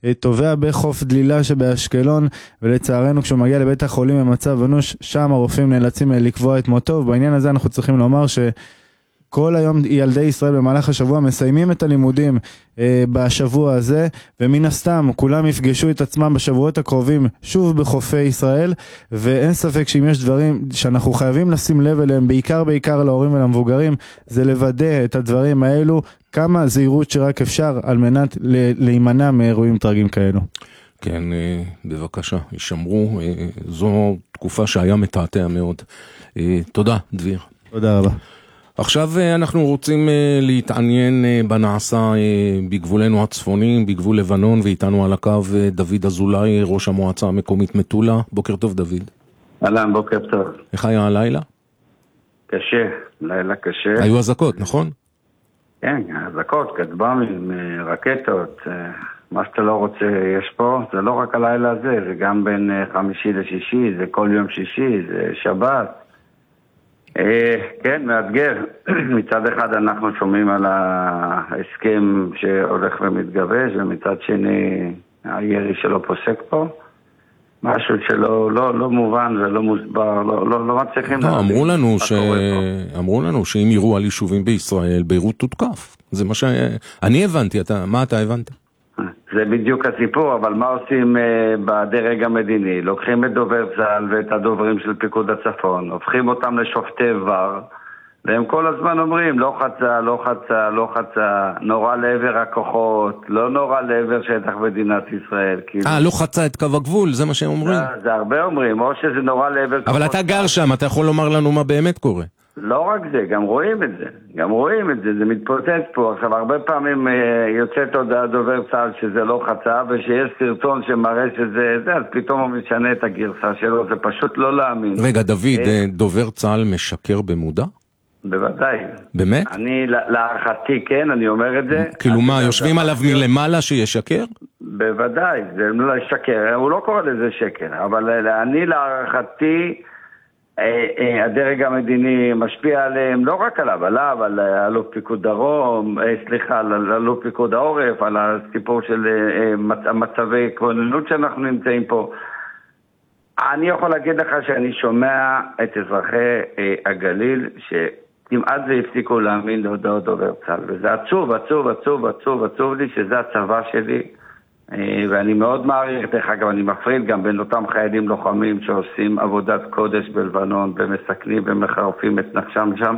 טובע בחוף דלילה שבאשקלון, ולצערנו כשהוא מגיע לבית החולים במצב אנוש, שם הרופאים נאלצים לקבוע את מותו. ובעניין הזה אנחנו צריכים לומר כל היום ילדי ישראל במהלך השבוע מסיימים את הלימודים בשבוע הזה, ומן הסתם כולם יפגשו את עצמם בשבועות הקרובים שוב בחופי ישראל, ואין ספק שאם יש דברים שאנחנו חייבים לשים לב אליהם, בעיקר להורים ולמבוגרים, זה לוודא את הדברים האלו, כמה זהירות שרק אפשר על מנת להימנע מאירועים טרגיים כאלו. כן, בבקשה, ישמרו, זו תקופה שהיה מתעתע מאוד. תודה, דביר. תודה רבה. עכשיו אנחנו רוצים להתעניין בנעשה בגבולנו הצפוני, בגבול לבנון, ואיתנו על הקו דוד אזולאי, ראש המועצה המקומית מטולה. בוקר טוב דוד. אהלן, בוקר טוב. איך היה הלילה? קשה, לילה קשה. היו אזעקות, נכון? כן, אזעקות, כטב"מים, רקטות, מה שאתה לא רוצה יש פה. זה לא רק הלילה הזה, זה גם בין חמישי לשישי, זה כל יום שישי, זה שבת. כן, מאתגר. מצד אחד אנחנו שומעים על ההסכם שהולך ומתגבש, ומצד שני הירי שלא פוסק פה. משהו שלא לא מובן ולא מוסבר, לא מצליחים. אמרו לנו שאם יראו על יישובים בישראל, ביירות תותקף. זה מה שאני הבנתי, מה אתה הבנת? זה בדיוק הסיפור, אבל מה עושים בדרג המדיני? לוקחים את דובר צה"ל ואת הדוברים של פיקוד הצפון, הופכים אותם לשופטי ור, והם כל הזמן אומרים, לא חצה, נורא לעבר הכוחות, לא נורא לעבר שטח מדינת ישראל. לא חצה את קו הגבול, זה מה שהם אומרים? זה הרבה אומרים, או שזה נורא לעבר כוחות. אבל אתה גר שם, אתה יכול לומר לנו מה באמת קורה. לא רק זה, גם רואים את זה, זה מתפוצץ פה. עכשיו, הרבה פעמים יוצאת הודעה דובר צה"ל שזה לא חצה, ושיש סרטון שמראה שזה, אז פתאום הוא משנה את הגרסה שלו, זה פשוט לא להאמין. רגע, דוד, דובר צה"ל משקר במודע? בוודאי. באמת? אני, להערכתי, כן, אני אומר את זה. כאילו מה, יושבים עליו מלמעלה שישקר? בוודאי, זה לא שקר, הוא לא קורא לזה שקר, אבל אני להערכתי, הדרג המדיני משפיע עליהם, לא רק עליו, על אלוף פיקוד דרום, על אלוף פיקוד העורף, על הסיפור של מצבי כוננות שאנחנו נמצאים פה. אני יכול להגיד לך שאני שומע את אזרחי הגליל שכמעט זה הפסיקו להאמין להודעות דובר צה"ל, וזה עצוב לי שזה הצבא שלי, ואני מאוד מעריך, דרך אגב, אני מפריד גם בין אותם חיילים לוחמים שעושים עבודת קודש בלבנון, ומסכנים ומחרפים את נפשם שם,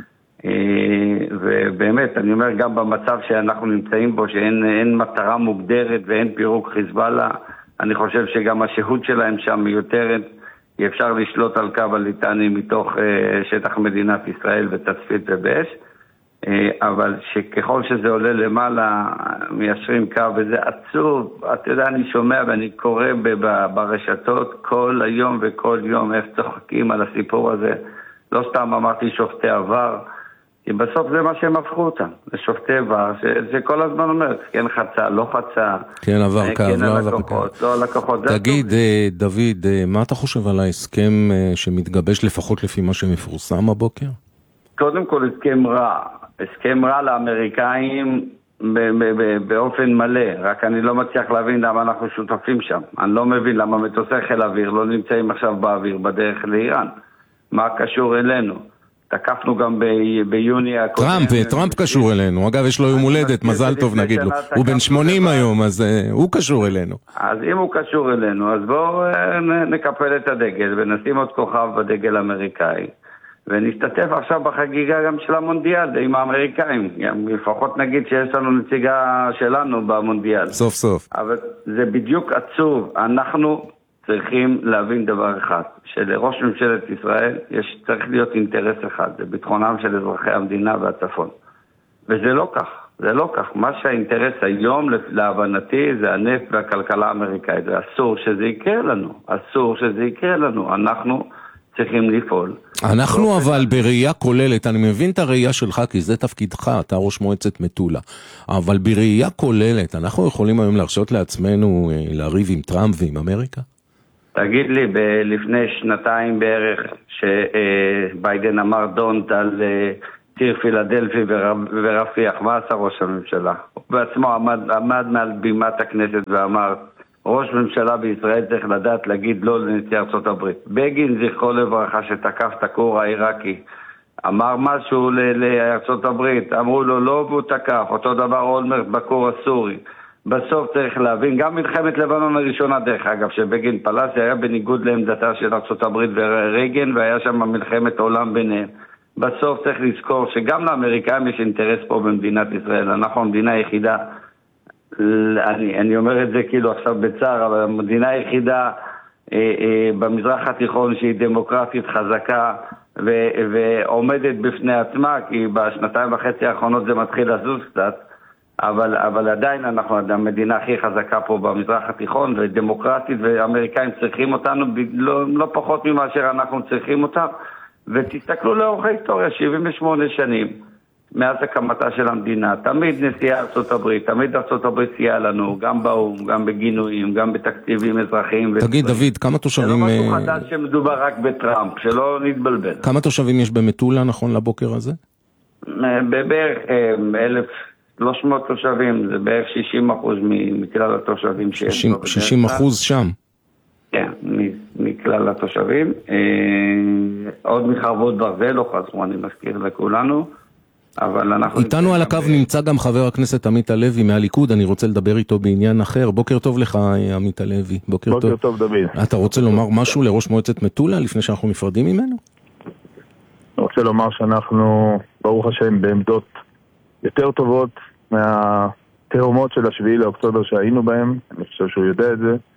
ובאמת, אני אומר, גם במצב שאנחנו נמצאים בו, שאין מטרה מוגדרת ואין פירוק חיזבאללה, אני חושב שגם השהות שלהם שם מיותרת, אי אפשר לשלוט על קו הליטני מתוך שטח מדינת ישראל ותצפית ובאש, אבל שככל שזה עולה למעלה, מיישרים קו, וזה עצוב. אתה יודע, אני שומע ואני קורא ברשתות כל היום וכל יום איך צוחקים על הסיפור הזה. לא סתם אמרתי שופטי עבר, כי בסוף זה מה שהם הפכו אותם, זה שופטי עבר, שכל הזמן אומר, כן חצה, לא חצה, כן עבר קו, לא עבר קו. לא לקוחות. תגיד, דוד, מה אתה חושב על ההסכם שמתגבש לפחות לפי מה שמפורסם הבוקר? קודם כל הסכם רע לאמריקאים באופן מלא, רק אני לא מצליח להבין למה אנחנו שותפים שם. אני לא מבין למה מטוסי חיל אוויר לא נמצאים עכשיו באוויר בדרך לאיראן. מה קשור אלינו? תקפנו גם ביוני הקודם. טראמפ קשור אלינו. אגב, יש לו יום הולדת, מזל טוב נגיד לו. הוא בן 80 היום, אז הוא קשור אלינו. אז אם הוא קשור אלינו, אז בואו נקפל את הדגל ונשים עוד כוכב בדגל האמריקאי. ונשתתף עכשיו בחגיגה גם של המונדיאל עם האמריקאים. לפחות נגיד שיש לנו נציגה שלנו במונדיאל. סוף סוף. אבל זה בדיוק עצוב. אנחנו צריכים להבין דבר אחד, שלראש ממשלת ישראל צריך להיות אינטרס אחד, זה ביטחונם של אזרחי המדינה והצפון. וזה לא כך, זה לא כך. מה שהאינטרס היום להבנתי זה הנפט והכלכלה האמריקאית, ואסור שזה יקרה לנו, אנחנו צריכים לפעול. אנחנו אבל בראייה כוללת, אני מבין את הראייה שלך, כי זה תפקידך, אתה ראש מועצת מטולה, אבל בראייה כוללת, אנחנו יכולים היום להרשות לעצמנו לריב עם טראמפ ועם אמריקה? תגיד לי, לפני שנתיים בערך, שביידן אמר דונט על ציר פילדלפי ורפיח. מה עשה ראש הממשלה? הוא בעצמו עמד מעל בימת הכנסת ואמר, ראש ממשלה בישראל צריך לדעת להגיד לא לנשיא ארצות הברית. בגין זכרו לברכה שתקף את הכור העיראקי, אמר משהו לארצות הברית, אמרו לו לא והוא תקף, אותו דבר אולמרט בכור הסורי. בסוף צריך להבין, גם מלחמת לבנון הראשונה דרך אגב, שבגין פלס, זה היה בניגוד לעמדתה של ארצות הברית ורייגן, והיה שם מלחמת עולם ביניהם. בסוף צריך לזכור שגם לאמריקאים יש אינטרס פה במדינת ישראל, אנחנו המדינה היחידה, אני אומר את זה כאילו עכשיו בצער, אבל המדינה היחידה במזרח התיכון שהיא דמוקרטית חזקה ועומדת בפני עצמה, כי בשנתיים וחצי האחרונות זה מתחיל לזוז קצת, אבל עדיין אנחנו המדינה הכי חזקה פה במזרח התיכון ודמוקרטית, ואמריקאים צריכים אותנו לא פחות ממה שאנחנו צריכים אותם. ותסתכלו לאורך ההיסטוריה, 78 שנים מאז הקמתה של המדינה, תמיד נשיאי ארצות הברית, תמיד ארצות הברית סייעה לנו, גם באום, גם בגינויים, גם בתקציבים אזרחיים. תגיד דוד, כמה תושבים... זה לא משהו חדש שמדובר רק בטראמפ, שלא נתבלבל. כמה תושבים יש במטולה נכון לבוקר הזה? בערך 1,300 תושבים, זה בערך 60% מכלל התושבים שיש. 60% שם? כן, מכלל התושבים. עוד מחרבות ברזל, לא חסמו, אני מזכיר לכולנו. אבל אנחנו... איתנו על הקו נמצא גם חבר הכנסת עמית הלוי מהליכוד, אני רוצה לדבר איתו בעניין אחר. בוקר טוב לך עמית הלוי. בוקר טוב דוד. אתה רוצה לומר משהו לראש מועצת מטולה לפני שאנחנו נפרדים ממנו? אני רוצה לומר שאנחנו, ברוך השם, בעמדות יותר טובות מהתאומות של 7 לאוקטובר שהיינו בהם. אני חושב שהוא יודע את זה.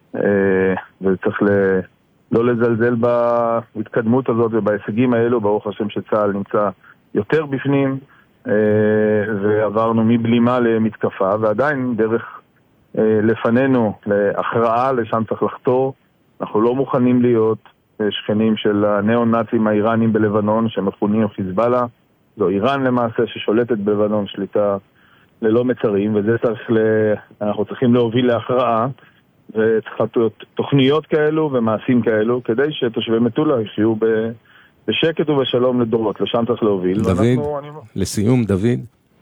וצריך לא לזלזל בהתקדמות הזאת ובהישגים האלו. ברוך השם שצה"ל נמצא יותר בפנים, ועברנו מבלימה למתקפה, ועדיין דרך לפנינו להכרעה, לשם צריך לחתור. אנחנו לא מוכנים להיות שכנים של הנאו-נאצים האיראנים בלבנון, שמכונים חיזבאללה. זו איראן למעשה ששולטת בלבנון שליטה ללא מצרים, וזה אנחנו צריכים להוביל להכרעה, וצריך להיות תוכניות כאלו ומעשים כאלו, כדי שתושבי מטולה יחיו בשקט ובשלום לדורות. לשם צריך להוביל. דוד, לסיום דוד.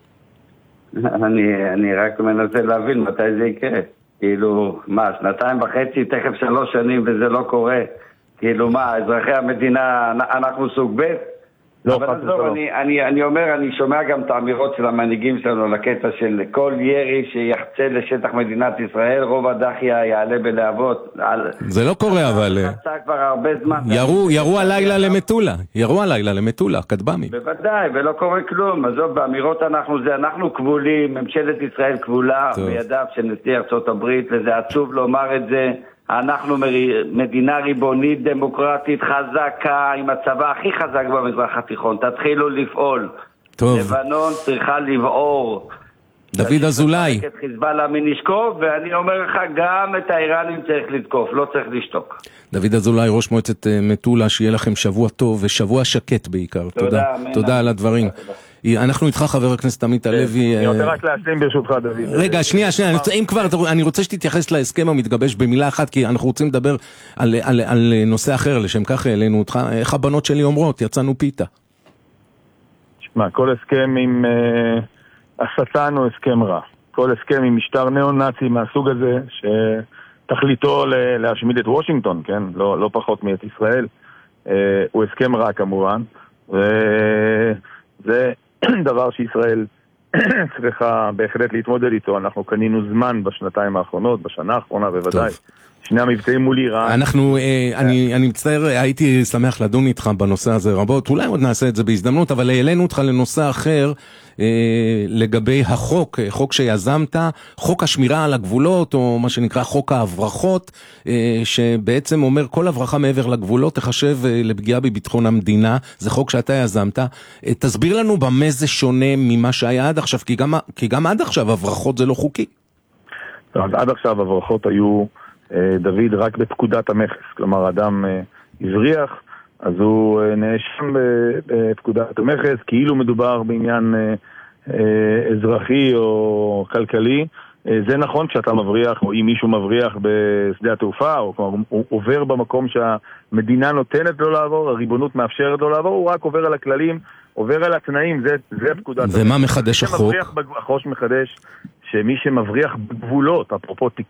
אני רק מנסה להבין מתי זה יקרה. כאילו, מה, 2.5, תכף 3 שנים וזה לא קורה. כאילו מה, אזרחי המדינה, אנחנו סוג ב'? לא, אבל עזוב, אני אומר, אני שומע גם את האמירות של המנהיגים שלנו לקטע של כל ירי שיחצה לשטח מדינת ישראל, רוב הדחיה יעלה בלהבות. זה לא קורה אבל... כבר הרבה זמן. ירו הלילה למטולה, כטב"מים. בוודאי, ולא קורה כלום. עזוב, באמירות אנחנו כבולים, ממשלת ישראל כבולה בידיו של נשיא ארצות הברית, וזה עצוב לומר את זה. אנחנו מדינה ריבונית, דמוקרטית, חזקה, עם הצבא הכי חזק במזרח התיכון. תתחילו לפעול. טוב. לבנון צריכה לבעור. דוד אזולאי. את חיזבאללה מנשקוף, ואני אומר לך, גם את האיראנים צריך לתקוף, לא צריך לשתוק. דוד אזולאי, ראש מועצת מטולה, שיהיה לכם שבוע טוב ושבוע שקט בעיקר. תודה על הדברים. אנחנו איתך חבר הכנסת עמית הלוי. אני רוצה רק להשלים ברשותך דוד. רגע, שנייה, אם כבר, אני רוצה שתתייחס להסכם המתגבש במילה אחת, כי אנחנו רוצים לדבר על נושא אחר, לשם כך העלינו אותך. איך הבנות שלי אומרות? יצאנו פיתה. שמע, כל הסכם עם השטן הוא הסכם רע. כל הסכם עם משטר נאו-נאצי מהסוג הזה, שתכליתו להשמיד את וושינגטון, כן? לא פחות מאת ישראל, הוא הסכם רע כמובן, וזה דבר שישראל צריכה בהחלט להתמודד איתו. אנחנו קנינו זמן בשנתיים האחרונות, בשנה האחרונה בוודאי. שני המבצעים מול איראן. אני מצטער, הייתי שמח לדון איתך בנושא הזה רבות, אולי עוד נעשה את זה בהזדמנות, אבל העלינו אותך לנושא אחר, לגבי חוק שיזמת, חוק השמירה על הגבולות, או מה שנקרא חוק ההברחות, שבעצם אומר כל הברחה מעבר לגבולות תחשב לפגיעה בביטחון המדינה. זה חוק שאתה יזמת. תסביר לנו במה זה שונה ממה שהיה עד עכשיו, כי גם עד עכשיו הברחות זה לא חוקי. עד עכשיו הברחות היו, דוד, רק בפקודת המכס. כלומר, אדם הבריח, אז הוא נאשם בפקודת המכס, כאילו מדובר בעניין אזרחי או כלכלי, זה נכון כשאתה מבריח, או אם מישהו מבריח בשדה התעופה, או כלומר, הוא עובר במקום שהמדינה נותנת לו לעבור, הריבונות מאפשרת לו לעבור, הוא רק עובר על הכללים, עובר על התנאים, זה פקודת. ומה מחדש החוק? החוק מחדש שמי שמבריח בגבולות, אפרופו